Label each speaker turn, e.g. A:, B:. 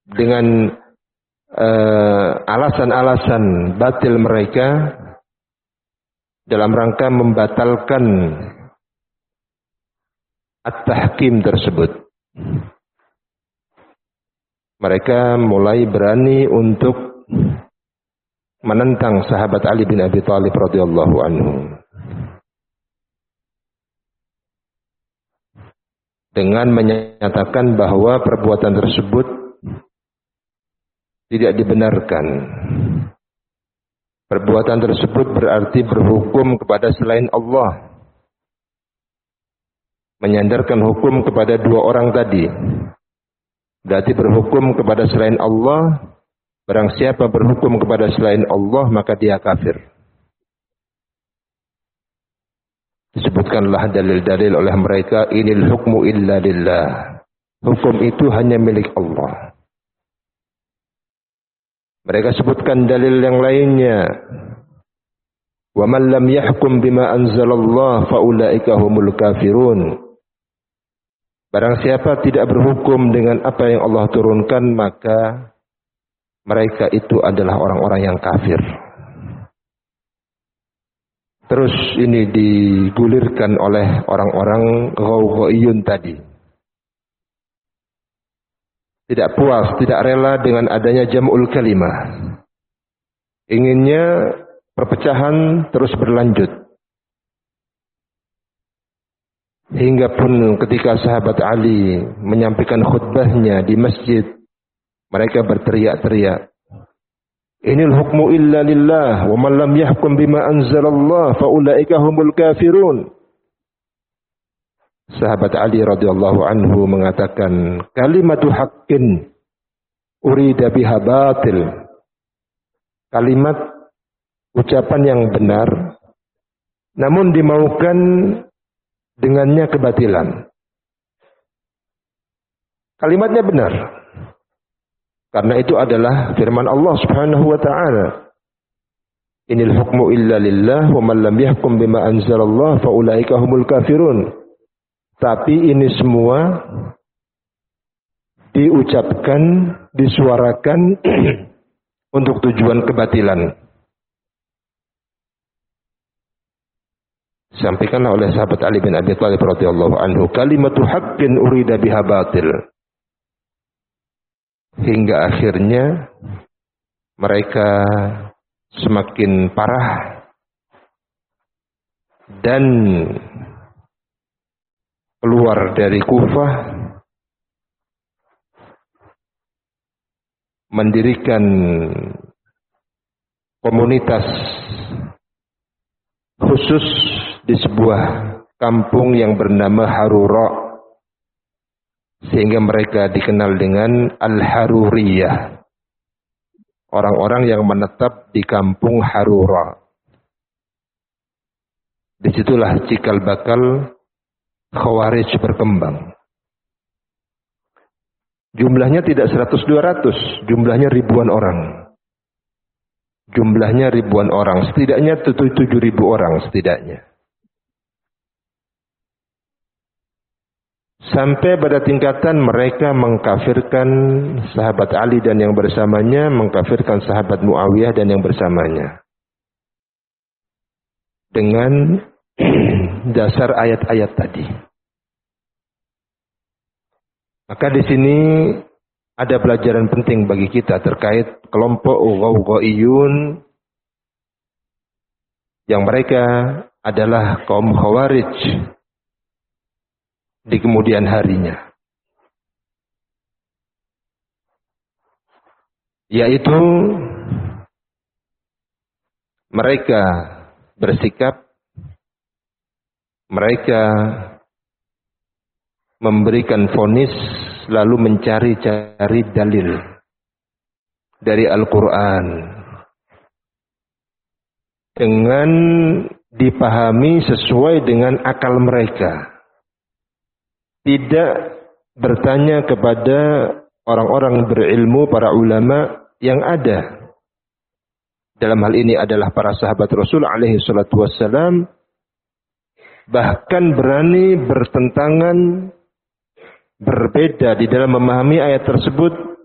A: dengan alasan-alasan batil mereka dalam rangka membatalkan at-tahkim tersebut. Mereka mulai berani untuk menentang sahabat Ali bin Abi Thalib radhiyallahu anhu dengan menyatakan bahwa perbuatan tersebut tidak dibenarkan. Perbuatan tersebut berarti berhukum kepada selain Allah, menyandarkan hukum kepada dua orang tadi. Berarti berhukum kepada selain Allah. Barang siapa berhukum kepada selain Allah, maka dia kafir. Disebutkanlah dalil-dalil oleh mereka, inil hukmu illa lillah. Hukum itu hanya milik Allah. Mereka sebutkan dalil yang lainnya. Wa man lam yahkum bima anzalallah fa ulaika humul kafirun. Barang siapa tidak berhukum dengan apa yang Allah turunkan, maka mereka itu adalah orang-orang yang kafir. Terus ini digulirkan oleh orang-orang Ghawghaiyun tadi. Tidak puas, tidak rela dengan adanya jam'ul kalimah. Inginnya perpecahan terus berlanjut. Hingga pun ketika sahabat Ali menyampaikan khutbahnya di masjid, mereka berteriak-teriak, inil hukmu illa lillah, wa man lam yahkum bima anzalallah, fa ulaika humul kafirun. Sahabat Ali radhiyallahu anhu mengatakan, kalimatu haqqin urida biha batil. Kalimat ucapan yang benar, namun dimaukan dengannya kebatilan. Kalimatnya benar. Karena itu adalah firman Allah Subhanahu wa taala. Inil hukmu illa lillah wa man lam yahkum bima anzalallah fa ulaika humul kafirun. Tapi ini semua diucapkan, disuarakan untuk tujuan kebatilan. Sampaikanlah oleh sahabat Ali bin Abi Thalib radhiyallahu anhu, kalimatu haqqin urida biha batil. Hingga akhirnya mereka semakin parah dan keluar dari Kufah, mendirikan komunitas khusus di sebuah kampung yang bernama Harura, sehingga mereka dikenal dengan Al-Haruriyah, orang-orang yang menetap di kampung Harura. Disitulah cikal bakal Khawarij berkembang. Jumlahnya tidak 100-200, jumlahnya ribuan orang. Jumlahnya ribuan orang, setidaknya 7.000 orang setidaknya. Sampai pada tingkatan mereka mengkafirkan sahabat Ali dan yang bersamanya, mengkafirkan sahabat Muawiyah dan yang bersamanya. Dengan dasar ayat-ayat tadi. Maka di sini ada pelajaran penting bagi kita terkait kelompok Ghawghaiyun yang mereka adalah kaum Khawarij di kemudian harinya. Yaitu mereka bersikap, mereka memberikan vonis lalu mencari-cari dalil dari Al-Quran dengan dipahami sesuai dengan akal mereka. Tidak bertanya kepada orang-orang berilmu, para ulama yang ada. Dalam hal ini adalah para sahabat Rasul alaihi salatu wassalam. Bahkan berani bertentangan, berbeda di dalam memahami ayat tersebut